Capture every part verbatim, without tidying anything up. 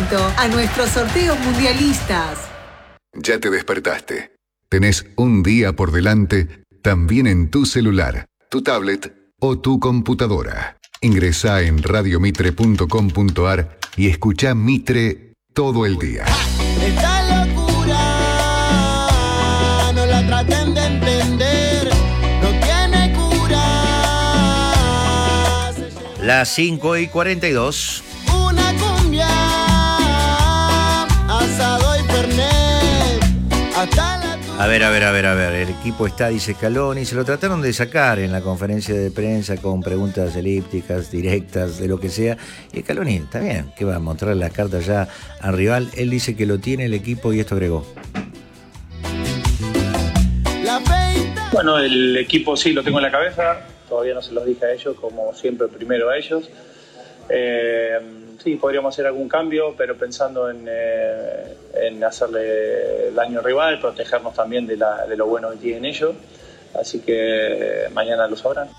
atento a nuestros sorteos mundialistas. Ya te despertaste. Tenés un día por delante, también en tu celular, tu tablet o tu computadora. Ingresá en radio mitre punto com punto ar y escuchá Mitre todo el día. Esta locura no la traten de entender, no tiene cura. Las cinco y cuarenta y dos. Una cumbia, asado y fernet, hasta la... A ver, a ver, a ver, a ver. El equipo está, dice Scaloni. Se lo trataron de sacar en la conferencia de prensa con preguntas elípticas, directas, de lo que sea. Y Scaloni, está bien, que va a mostrar las cartas ya al rival. Él dice que lo tiene el equipo y esto agregó. Bueno, el equipo sí lo tengo en la cabeza. Todavía no se los dije a ellos, como siempre, primero a ellos. Eh, sí, podríamos hacer algún cambio, pero pensando en, eh, en hacerle daño al rival, protegernos también de, la, de lo bueno que tienen ellos. Así que mañana lo sabrán.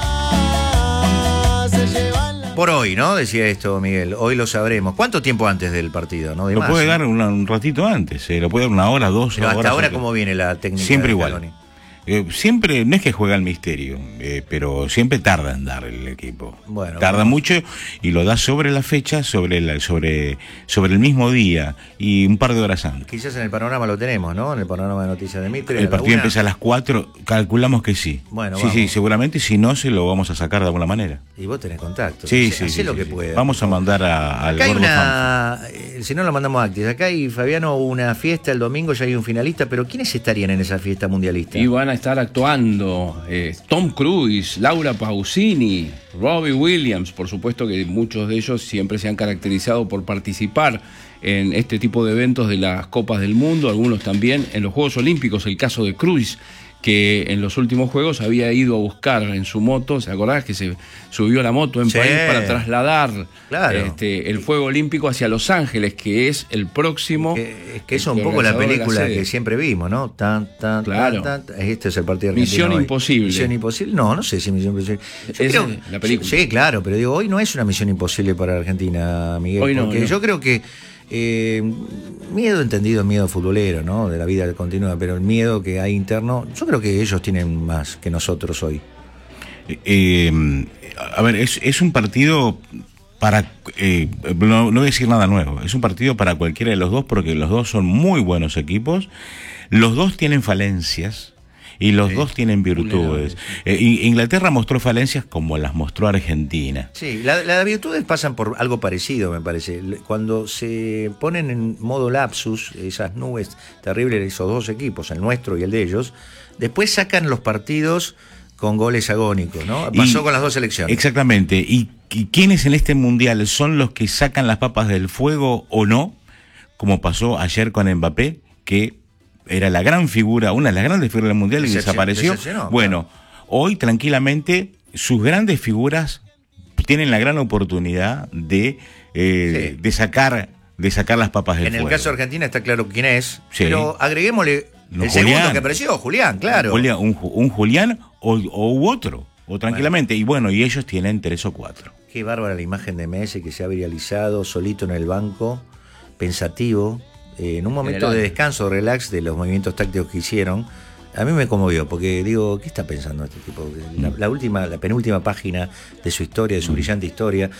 Por hoy, ¿no? Decía esto, Miguel. Hoy lo sabremos. ¿Cuánto tiempo antes del partido? ¿No? De lo más, puede ¿eh? dar una, un ratito antes, eh, lo puede dar una hora, dos Pero horas. hasta ahora, antes. ¿cómo viene la técnica? Siempre de igual. Scaloni? Eh, siempre, no es que juega al misterio, eh, pero siempre tarda en dar el equipo. Bueno, tarda bueno. mucho y lo da sobre la fecha, sobre, la, sobre, sobre el mismo día y un par de horas antes. Quizás en el panorama lo tenemos, ¿no? En el panorama de noticias de Mitre. El partido empieza a las cuatro, calculamos que sí. Bueno, sí, vamos. sí, seguramente, si no, se lo vamos a sacar de alguna manera. Y vos tenés contacto. Sí, Hacé- sí, hacé sí, lo sí, que sí. puedas. Vamos a mandar a- al Acá hay gordo Fanfa. una... eh, Si no, lo mandamos a Actis. Acá hay, Fabiano, una fiesta el domingo, ya hay un finalista, pero ¿quiénes estarían en esa fiesta mundialista? Y van a estar actuando eh, Tom Cruise, Laura Pausini, Robbie Williams, por supuesto que muchos de ellos siempre se han caracterizado por participar en este tipo de eventos de las Copas del Mundo, algunos también en los Juegos Olímpicos, el caso de Cruise, que en los últimos Juegos había ido a buscar en su moto, ¿se acordás que se subió a la moto en Sí. París para trasladar Claro. este, el fuego olímpico hacia Los Ángeles, que es el próximo? Que, es que eso el es un poco la organizador de película sede. que siempre vimos, ¿no? Tan, tan, Claro. tan, tan. Este es el partido argentino Misión hoy. Imposible. Misión Imposible. No, no sé si Misión Imposible. Yo Esa creo- es la película. Sí, claro, pero digo, hoy no es una misión imposible para Argentina, Miguel. Hoy no, porque no. yo creo que eh, miedo entendido, miedo futbolero, ¿no? De la vida continua, pero el miedo que hay interno, yo creo que ellos tienen más que nosotros hoy. Eh, a ver, es, es un partido para, eh, no, no voy a decir nada nuevo, es un partido para cualquiera de los dos porque los dos son muy buenos equipos, los dos tienen falencias y los Sí. dos tienen virtudes. Eh, y- Inglaterra mostró falencias como las mostró Argentina. Sí, la- las virtudes pasan por algo parecido, me parece. Le- Cuando se ponen en modo lapsus, esas nubes terribles de esos dos equipos, el nuestro y el de ellos, después sacan los partidos con goles agónicos, ¿no? Pasó Y- con las dos selecciones. Exactamente. ¿Y, y quiénes en este mundial son los que sacan las papas del fuego o no? Como pasó ayer con Mbappé, que era la gran figura, una de las grandes figuras del mundial y Decepcion- desapareció. decepcionó, Bueno, hoy tranquilamente sus grandes figuras tienen la gran oportunidad de, eh, Sí. de sacar de sacar las papas del En el fuego. caso de Argentina está claro quién es, Sí. pero agreguémosle No, el segundo Julián. que apareció, Julián, claro. Julián, un, Ju- un Julián o, o u otro, o tranquilamente. Y bueno, y ellos tienen tres o cuatro. Qué bárbara la imagen de Messi que se ha viralizado solito en el banco, pensativo, eh, en un momento General. de descanso, relax de los movimientos tácticos que hicieron. A mí me conmovió, porque digo, ¿qué está pensando este tipo? La, la última, la penúltima página de su historia, de su brillante historia.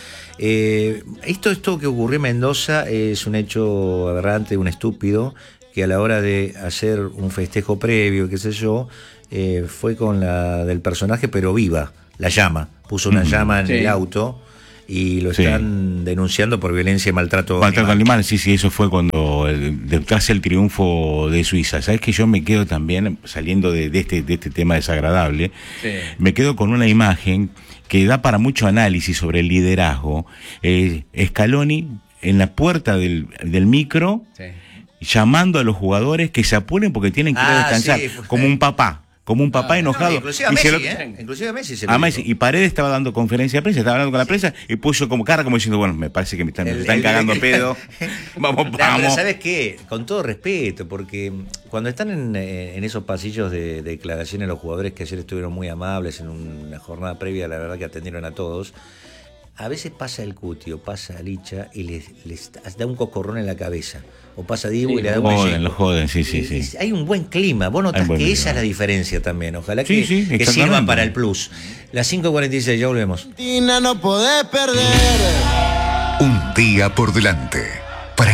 Eh, esto, esto que ocurrió en Mendoza es un hecho aberrante, un estúpido, que a la hora de hacer un festejo previo, qué sé yo, eh, fue con la del personaje, pero viva, la llama. Puso una Mm, llama en sí. el auto y lo Sí. están denunciando por violencia y maltrato Maltrato animal. animal, sí, sí, eso fue cuando, el- detrás del triunfo de Suiza. Sabes que yo me quedo también, saliendo de, de este, de este tema desagradable, Sí. me quedo con una imagen que da para mucho análisis sobre el liderazgo. Eh, Scaloni en la puerta del, del micro, Sí. llamando a los jugadores que se apuren porque tienen que ir a Ah, descansar, sí, fue- como un papá. Como un papá Ah, enojado. No, inclusive a Y se Messi, lo- ¿eh? Inclusive a Messi se lo a dijo. Messi, y Paredes estaba dando conferencia de prensa, estaba hablando con la prensa y puso como cara como diciendo, bueno, me parece que me están, me El- están el- cagando pedo. Vamos, No, pero vamos. ¿sabes qué? Con todo respeto, porque cuando están en, eh, en esos pasillos de, de declaraciones los jugadores que ayer estuvieron muy amables en una jornada previa, la verdad que atendieron a todos, a veces pasa el Cuti o pasa Licha y les, les da un coscorrón en la cabeza. O pasa Dibu Sí, y le da un joden, pellejo. lo joden, sí, sí, Y- sí. y hay un buen clima. Vos notás buen que clima. esa es la diferencia también. Ojalá Sí, que, sí, que exactamente. sirva para el plus. Las cinco cuarenta y seis, ya volvemos. Argentina no podés perder. Un día por delante.